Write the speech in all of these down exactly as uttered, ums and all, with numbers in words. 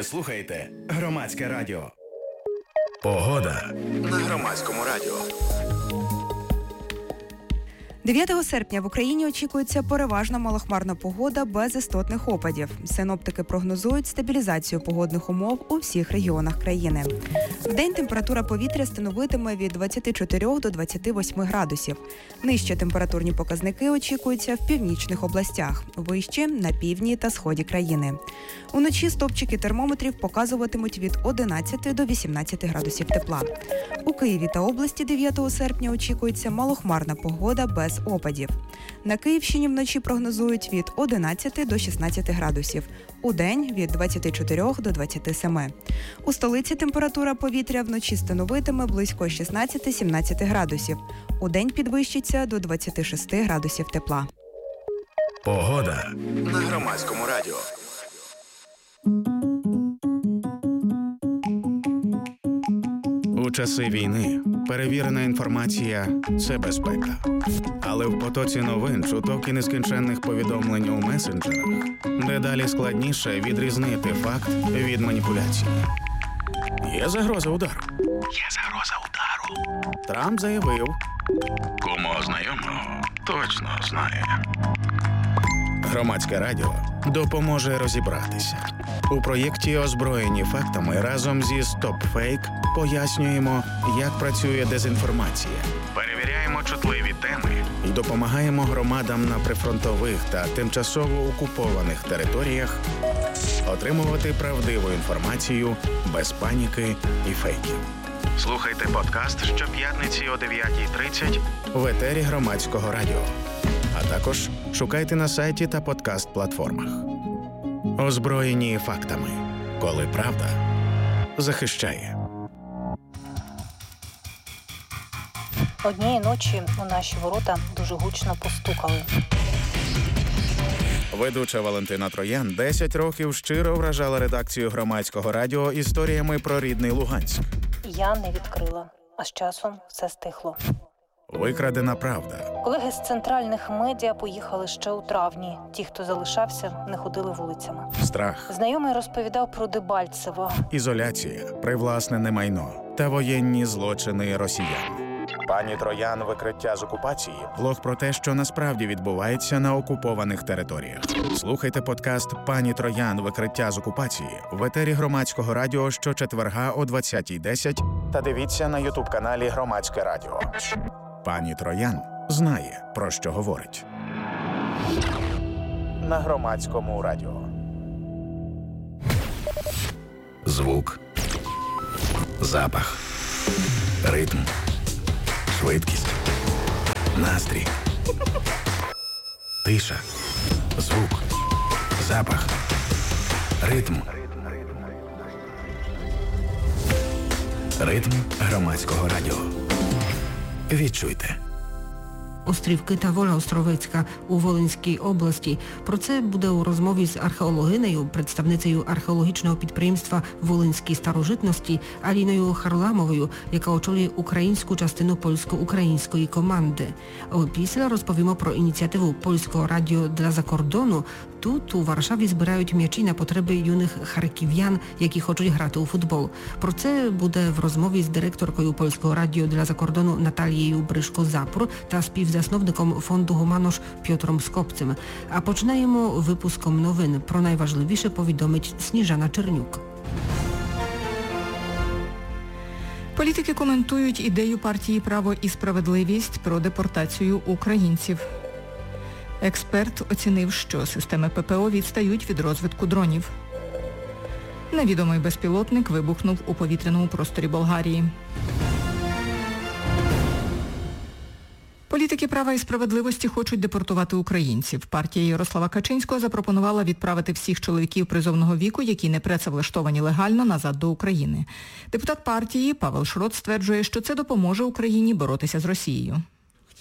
Ви слухаєте Громадське радіо. Погода на Громадському радіо. дев'ятого серпня в Україні очікується переважно малохмарна погода без істотних опадів. Синоптики прогнозують стабілізацію погодних умов у всіх регіонах країни. Вдень температура повітря становитиме від двадцяти чотирьох до двадцяти восьми градусів. Нижчі температурні показники очікуються в північних областях, вище – на півдні та сході країни. Уночі стопчики термометрів показуватимуть від одинадцяти до вісімнадцяти градусів тепла. У Києві та області дев'ятого серпня очікується малохмарна погода без опадів. На Київщині вночі прогнозують від одинадцяти до шістнадцяти градусів. Удень – від двадцяти чотирьох до двадцяти семи. У столиці температура повітря вночі становитиме близько шістнадцяти-сімнадцяти градусів. Удень підвищиться до двадцяти шести градусів тепла. Погода на Громадському радіо. У часи війни перевірена інформація – це безпека. Але в потоці новин, чуток і нескінченних повідомлень у месенджерах дедалі складніше відрізнити факт від маніпуляції. Є загроза удару. Є загроза удару. Трамп заявив. Кому знайомого точно знає. Громадське радіо допоможе розібратися. У проєкті «Озброєні фактами» разом зі «Стоп-фейк» пояснюємо, як працює дезінформація, перевіряємо чутливі теми і допомагаємо громадам на прифронтових та тимчасово окупованих територіях отримувати правдиву інформацію без паніки і фейків. Слухайте подкаст щоп'ятниці о дев'ятій тридцять в етері Громадського радіо. А також шукайте на сайті та подкаст-платформах. Озброєні фактами. Коли правда захищає. Однієї ночі у наші ворота дуже гучно постукали. Ведуча Валентина Троян десять років щиро вражала редакцію Громадського радіо історіями про рідний Луганськ. Я не відкрила, а з часом все стихло. Викрадена правда. Колеги з центральних медіа поїхали ще у травні. Ті, хто залишався, не ходили вулицями. Страх. Знайомий розповідав про Дебальцево. Ізоляція, привласнене майно та воєнні злочини росіян. Пані Троян «Викриття з окупації» – влог про те, що насправді відбувається на окупованих територіях. Слухайте подкаст «Пані Троян. Викриття з окупації» в етері Громадського радіо щочетверга о двадцятій десять та дивіться на ютуб-каналі Громадське радіо. Пані Троян знає, про що говорить. На Громадському радіо. Звук. Запах. Ритм. Швидкість. Настрій. Тиша. Звук. Запах. Ритм. Ритм Громадського радіо. Відчуйте. Острівки та Воля Островецька у Волинській області. Про це буде у розмові з археологинею, представницею археологічного підприємства «Волинські старожитності» Аліною Харламовою, яка очолює українську частину польсько-української команди. Після розповімо про ініціативу Польського радіо для закордону. Тут, у Варшаві, збирають м'ячі на потреби юних харків'ян, які хочуть грати у футбол. Про це буде в розмові з директоркою Польського радіо для закордону Наталією Бришко-Запур та співзасновником фонду «Гуманош» Пьотром Скопцем. А починаємо випуском новин. Про найважливіше повідомить Сніжана Чернюк. Політики коментують ідею партії «Право і справедливість» про депортацію українців. Експерт оцінив, що системи ППО відстають від розвитку дронів. Невідомий безпілотник вибухнув у повітряному просторі Болгарії. Політики «Права і справедливості» хочуть депортувати українців. Партія Ярослава Качинського запропонувала відправити всіх чоловіків призовного віку, які не працевлаштовані легально, назад до України. Депутат партії Павел Шрот стверджує, що це допоможе Україні боротися з Росією.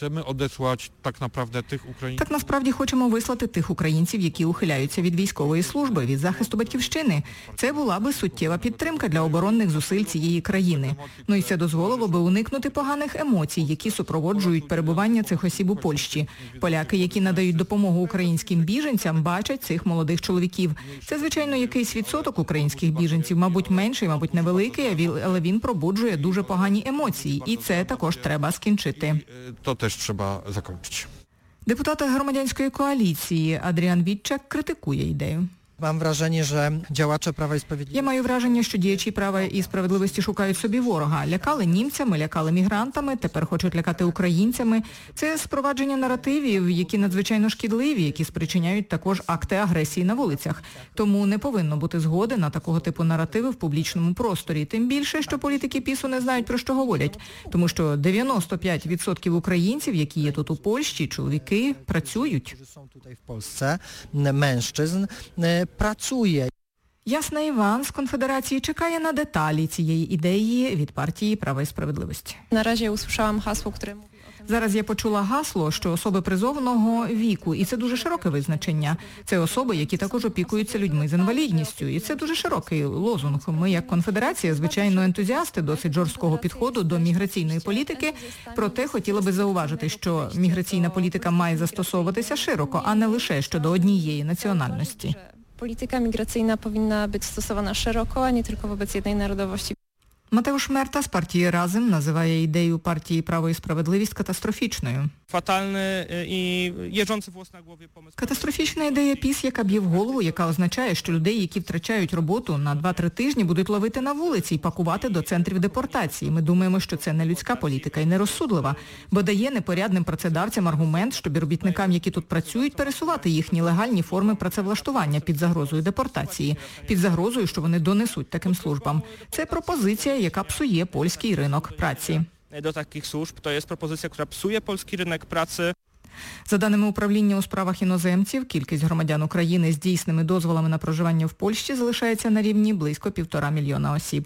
Chcemy odesłać tak naprawdę tych українців. Так насправді хочемо вислати тих українців, які ухиляються від військової служби, від захисту батьківщини. Це була би суттєва підтримка для оборонних зусиль цієї країни. Ну і це дозволило би уникнути поганих емоцій, які супроводжують перебування цих осіб у Польщі. Поляки, які надають допомогу українським біженцям, бачать цих молодих чоловіків. Це, звичайно, якийсь відсоток українських біженців, мабуть, менший, мабуть, невеликий, але він пробуджує дуже погані емоції. І це також треба скінчити. To też trzeba zakończyć. Депутат громадянської коаліції Адріан Вітчак критикує ідею. Mam wrażenie, że działacze Prawa i Я Sprawiedliwości... маю враження, що діячі права і справедливості шукають собі ворога. Лякали німцями, лякали мігрантами, тепер хочуть лякати українцями. Це спровадження наративів, які надзвичайно шкідливі, які спричиняють також акти агресії на вулицях. Тому не повинно бути згоди на такого типу наративи в публічному просторі. Тим більше, що політики ПІСу не знають, про що говорять. Тому що дев'яносто п'ять відсотків українців, які є тут у Польщі, чоловіки, працюють. którzy są tutaj w Polsce, mężczyzn, pracuje. Ясна Іван з Конфедерації чекає на деталі цієї ідеї від партії «Права і справедливості». Наразі я usłyszałam hasło, które mówi o tym. Зараз я почула гасло, що особи призовного віку, і це дуже широке визначення. Це особи, які також опікуються людьми з інвалідністю, і це дуже широкий лозунг. Ми, як конфедерація, звичайно, ентузіасти досить жорсткого підходу до міграційної політики, проте хотіла би зауважити, що міграційна політика має застосовуватися широко, а не лише щодо однієї національності. Polityka migracyjna powinna być stosowana szeroko, a nie tylko wobec jednej narodowości. Матеуш Мерта з партії «Разом» називає ідею партії «Право і справедливість» катастрофічною. Fatalny i jeżdżący włos na głowie pomysł. Катастрофічна ідея ПІС, яка б'є в голову, яка означає, що людей, які втрачають роботу на два-три тижні, будуть ловити на вулиці і пакувати до центрів депортації. Ми думаємо, що це не людська політика і не розсудлива, бо дає непорядним працедавцям аргумент, щоб робітникам, які тут працюють, пересувати їхні легальні форми працевлаштування під загрозою депортації, під загрозою, що вони донесуть таким службам. Це пропозиція, яка псує польський ринок праці. Do takich służb to jest propozycja, która psuje polski rynek pracy. За даними управління у справах іноземців, кількість громадян України з дійсними дозволами на проживання в Польщі залишається на рівні близько півтора мільйона осіб.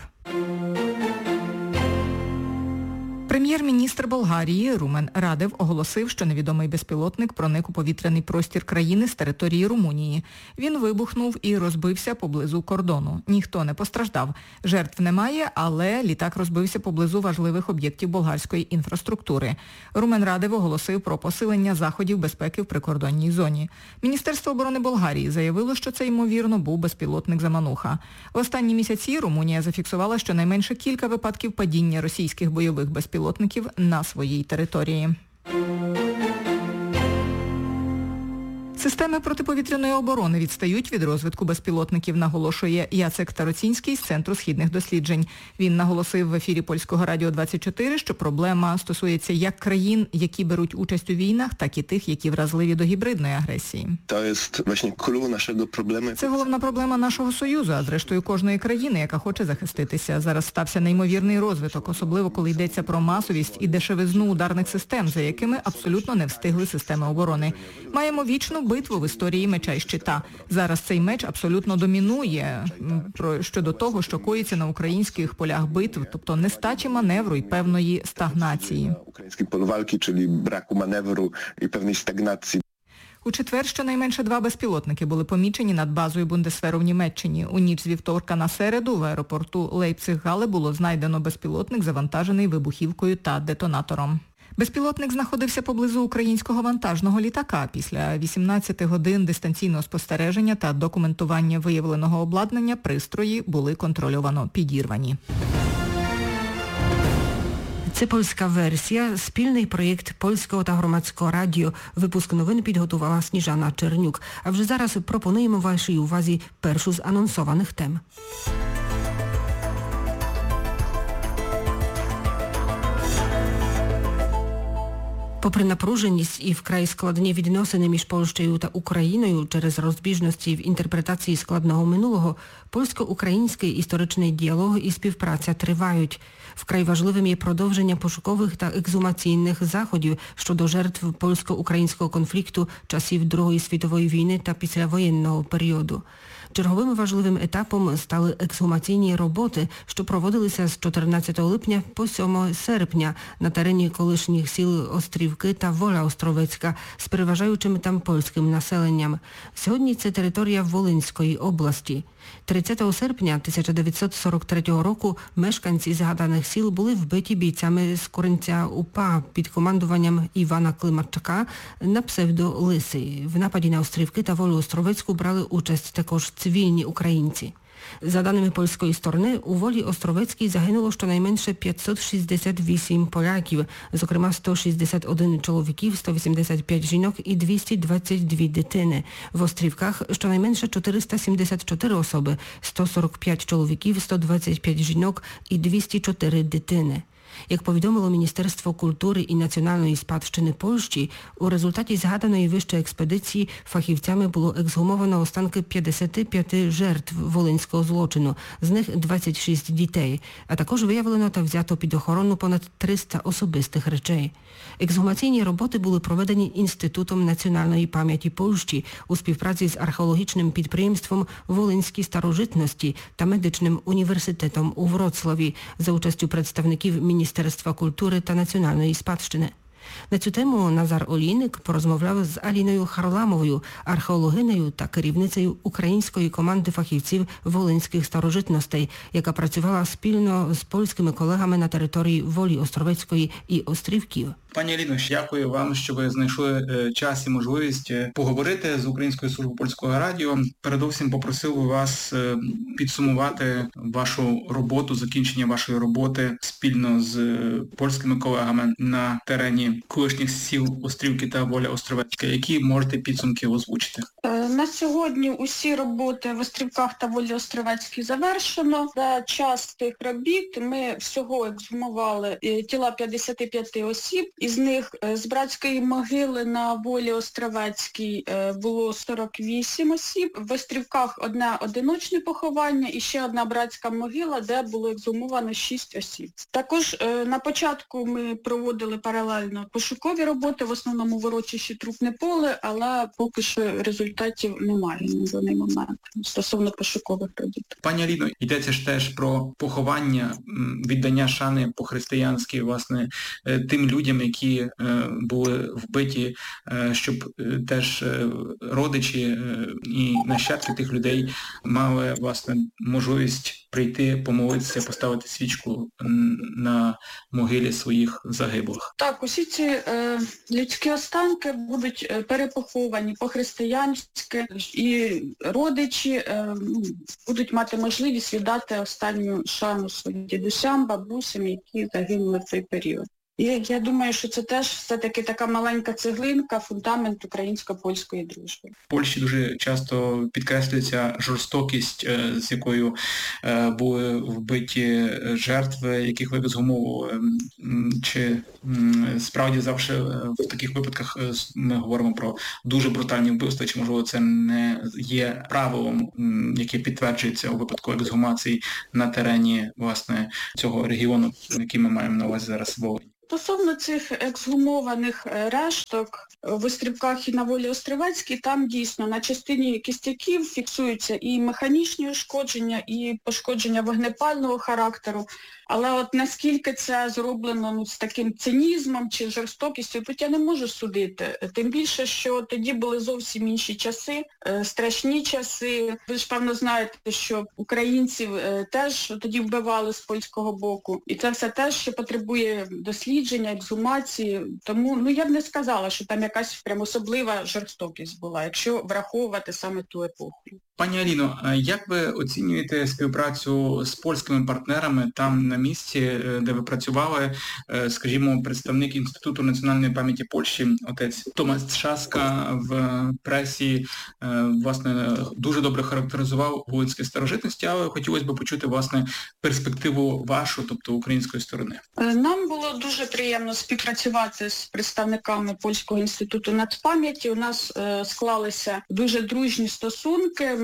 Прем'єр-міністр Болгарії Румен Радев оголосив, що невідомий безпілотник проник у повітряний простір країни з території Румунії. Він вибухнув і розбився поблизу кордону. Ніхто не постраждав. Жертв немає, але літак розбився поблизу важливих об'єктів болгарської інфраструктури. Румен Радев оголосив про посилення заходів безпеки в прикордонній зоні. Міністерство оборони Болгарії заявило, що це, ймовірно, був безпілотник «Замануха». В останні місяці Румунія зафіксувала щонайменше кілька випадків падіння російських бойових безпілотників на своїй території. Системи протиповітряної оборони відстають від розвитку безпілотників, наголошує Яцек Тароцінський з Центру східних досліджень. Він наголосив в ефірі Польського радіо двадцять чотири, що проблема стосується як країн, які беруть участь у війнах, так і тих, які вразливі до гібридної агресії. Це головна проблема нашого Союзу, а зрештою кожної країни, яка хоче захиститися. Зараз стався неймовірний розвиток, особливо коли йдеться про масовість і дешевизну ударних систем, за якими абсолютно не встигли системи оборони. Маємо вічну битву в історії меча і щита. Зараз цей меч абсолютно домінує щодо того, що коїться на українських полях битв, тобто нестачі маневру і певної стагнації. Українські полувалки, czyli braku маневру і певної стагнації. У четвер щонайменше два безпілотники були помічені над базою Бундесверу в Німеччині. У ніч з вівторка на середу в аеропорту Лейпциг-Гале було знайдено безпілотник, завантажений вибухівкою та детонатором. Безпілотник знаходився поблизу українського вантажного літака. Після вісімнадцяти годин дистанційного спостереження та документування виявленого обладнання пристрої були контрольовано підірвані. Це польська версія, спільний проєкт Польського та Громадського радіо. Випуск новин підготувала Сніжана Чернюк. А вже зараз пропонуємо вашій увазі першу з анонсованих тем. Попри напруженість і вкрай складні відносини між Польщею та Україною через розбіжності в інтерпретації складного минулого, польсько-український історичний діалог і співпраця тривають. Вкрай важливим є продовження пошукових та ексгумаційних заходів щодо жертв польсько-українського конфлікту часів Другої світової війни та післявоєнного періоду. Черговим важливим етапом стали ексгумаційні роботи, що проводилися з чотирнадцятого липня по сьомого серпня на терені колишніх сіл Острівки та Воля Островецька з переважаючим там польським населенням. Сьогодні це територія Волинської області. тридцятого серпня тисяча дев'ятсот сорок третього року мешканці згаданих сіл були вбиті бійцями з Коринця УПА під командуванням Івана Климарчука на псевдо Лисий. В нападі на Острівки та Волю Островецьку брали участь також цивільні українці. За даними польської сторони, у Волі Островецькій загинуло щонайменше п'ятсот шістдесят вісім поляків, зокрема сто шістдесят один чоловіків, сто вісімдесят п'ять жінок і двісті двадцять дві дитини. В Острівках щонайменше чотириста сімдесят чотири особи, сто сорок п'ять чоловіків, сто двадцять п'ять жінок і двісті чотири дитини. Як повідомило Міністерство культури і національної спадщини Польщі, у результаті згаданої вище експедиції фахівцями було ексгумовано останки п'ятдесят п'ять жертв волинського злочину, з них двадцять шість дітей, а також виявлено та взято під охорону понад триста особистих речей. Ексгумаційні роботи були проведені Інститутом національної пам'яті Польщі у співпраці з археологічним підприємством «Волинські старожитності» та медичним університетом у Вроцлаві за участю представників Міністерства Міністерства культури та національної спадщини. На цю тему Назар Олійник порозмовляв з Аліною Харламовою, археологинею та керівницею української команди фахівців волинських старожитностей, яка працювала спільно з польськими колегами на території Волі Островецької і Острівків. Пані Аліно, дякую вам, що ви знайшли час і можливість поговорити з Українською службою польського радіо. Передовсім попросив би вас підсумувати вашу роботу, закінчення вашої роботи спільно з польськими колегами на терені колишніх сіл Острівки та Воля Островецька. Які можете підсумки озвучити? На сьогодні усі роботи в Острівках та Волі Островецькій завершено. За час тих робіт ми всього ексгумували тіла п'ятдесят п'ять осіб. Із них з братської могили на Волі Островецькій було сорок вісім осіб. В Острівках одне одиночне поховання і ще одна братська могила, де було ексгумовано шість осіб. Також на початку ми проводили паралельно пошукові роботи, в основному в урочищі Трупне поле, але поки що результатів немає на даний момент стосовно пошукових робіт. Пані Аліно, йдеться ж теж про поховання, віддання шани по-християнськи, власне, тим людям, які були вбиті, щоб теж родичі і нащадки тих людей мали, власне, можливість прийти, помолитися, поставити свічку на могилі своїх загиблих. Так, усі ці е, людські останки будуть перепоховані по-християнськи, і родичі е, будуть мати можливість віддати останню шану своїм дідусям, бабусям, які загинули в цей період. І я думаю, що це теж все-таки така маленька цеглинка, фундамент українсько-польської дружби. В Польщі дуже часто підкреслюється жорстокість, з якою були вбиті жертви, яких ви ексгумовували. Чи справді завжди в таких випадках ми говоримо про дуже брутальні вбивства, чи, можливо, це не є правилом, яке підтверджується у випадку ексгумації на терені, власне, цього регіону, який ми маємо на увазі зараз Волинь? Стосовно цих ексгумованих решток в Острівках і на Волі Островецькій, там дійсно на частині кістяків фіксуються і механічні ушкодження, і пошкодження вогнепального характеру. Але от наскільки це зроблено ну, з таким цинізмом чи жорстокістю, тут я не можу судити. Тим більше, що тоді були зовсім інші часи, страшні часи. Ви ж, певно, знаєте, що українців теж тоді вбивали з польського боку. І це все теж, що потребує дослідження, ексгумації. Тому ну, я б не сказала, що там якась прям особлива жорстокість була, якщо враховувати саме ту епоху. Пані Аліно, як ви оцінюєте співпрацю з польськими партнерами там на місці, де ви працювали, скажімо, представник Інституту національної пам'яті Польщі, отець Томас Трzaska в пресі, власне, дуже добре характеризував волинські старожитності, але хотілося б почути, власне, перспективу вашу, тобто української сторони. Нам було дуже приємно співпрацювати з представниками Польського інституту нацпам'яті. У нас склалися дуже дружні стосунки.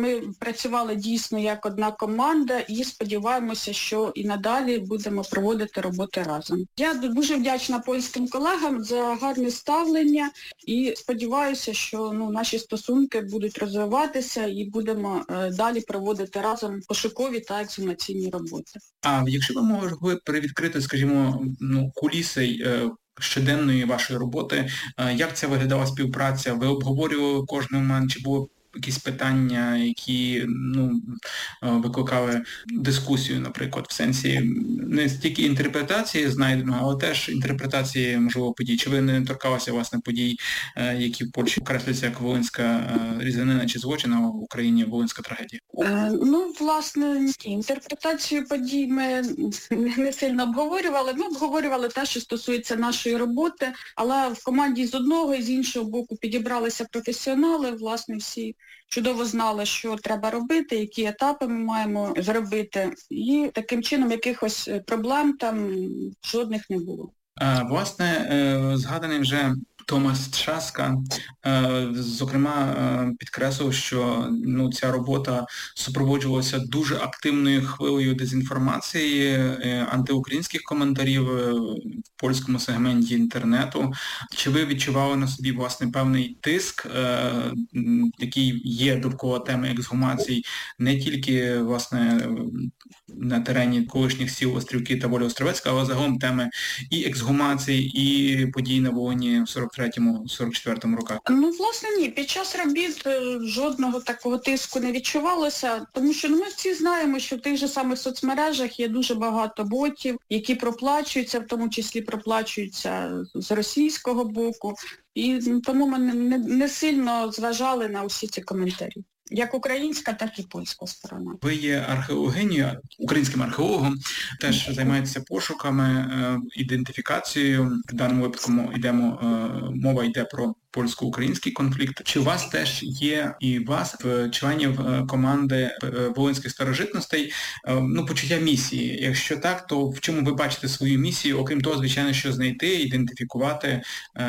ми працювали дійсно як одна команда і сподіваємося, що і надалі будемо проводити роботи разом. Я дуже вдячна польським колегам за гарне ставлення і сподіваюся, що ну, наші стосунки будуть розвиватися і будемо е, далі проводити разом пошукові та ексгумаційні роботи. А якщо ви могли привідкрити, скажімо, ну, куліси е, щоденної вашої роботи, е, як це виглядала співпраця? Ви обговорювали кожний момент, чи було якісь питання, які ну, викликали дискусію, наприклад, в сенсі не стільки інтерпретації знайденого, але теж інтерпретації, можливо, подій. Чи ви не торкалися, власне, подій, які в Польщі окреслюються як волинська різанина чи злочин, а в Україні волинська трагедія? Е, ну, власне, інтерпретацію подій ми не сильно обговорювали. Ми обговорювали те, що стосується нашої роботи, але в команді з одного і з іншого боку підібралися професіонали, власне, всі чудово знали, що треба робити, які етапи ми маємо зробити, і таким чином якихось проблем там жодних не було. А, власне, згаданий вже Томас Трzaska, зокрема, підкреслив, що ну, ця робота супроводжувалася дуже активною хвилею дезінформації, антиукраїнських коментарів в польському сегменті інтернету. Чи ви відчували на собі, власне, певний тиск, який є довкола теми ексгумацій, не тільки, власне, на терені колишніх сіл Острівки та Воля Островецька, але загалом теми і ексгумацій, і подій на Волині в сорок третьому - сорок четвертому роках? Ну, власне, ні. Під час робіт жодного такого тиску не відчувалося, тому що ну, ми всі знаємо, що в тих же самих соцмережах є дуже багато ботів, які проплачуються, в тому числі проплачуються з російського боку, і тому ми не, не сильно зважали на усі ці коментарі. Як українська, так і польська сторона. Ви є археологинею, українським археологом, теж займаєтеся пошуками, ідентифікацією. В даному випадку йдемо, мова йде про польсько-український конфлікт. Чи у вас теж є і вас, в членів команди волинських старожитностей, ну, почуття місії? Якщо так, то в чому ви бачите свою місію, окрім того, звичайно, що знайти, ідентифікувати,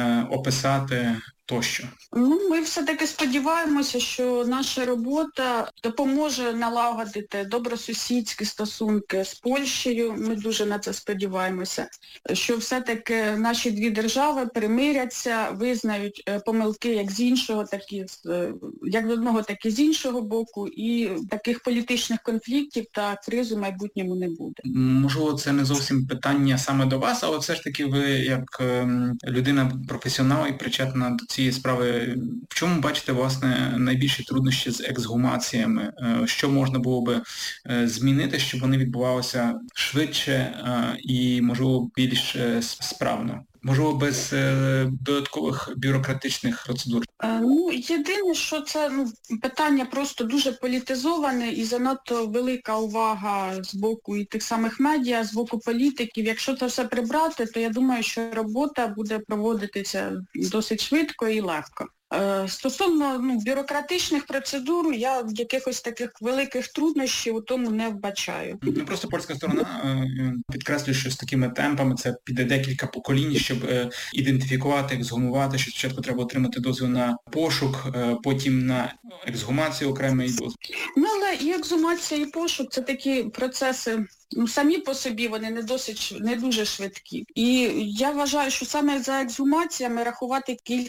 описати тощо? Ну, ми все-таки сподіваємося, що наша робота допоможе налагодити добросусідські стосунки з Польщею. Ми дуже на це сподіваємося, що все-таки наші дві держави примиряться, визнають помилки як з іншого, так і з, як з одного, так і з іншого боку, і таких політичних конфліктів та кризи в майбутньому не буде. Можливо, це не зовсім питання саме до вас, але все ж таки ви, як людина-професіонал і причетна до цієї справи, в чому бачите, власне, найбільші труднощі з ексгумаціями? Що можна було би змінити, щоб вони відбувалися швидше і, можливо, більш справно? Можливо, без е, додаткових бюрократичних процедур? Е, ну, єдине, що це ну, питання просто дуже політизоване і занадто велика увага з боку і тих самих медіа, з боку політиків. Якщо це все прибрати, то я думаю, що робота буде проводитися досить швидко і легко. Стосовно ну, бюрократичних процедур, я якихось таких великих труднощів у тому не вбачаю. Ну, просто польська сторона підкреслює, що з такими темпами це піде декілька поколінь, щоб ідентифікувати, ексгумувати, що спочатку треба отримати дозвіл на пошук, потім на ексгумацію окремий дозвіл. Ну, але і ексгумація, і пошук – це такі процеси, ну, самі по собі вони не досить, не дуже швидкі. І я вважаю, що саме за ексгумаціями рахувати кількість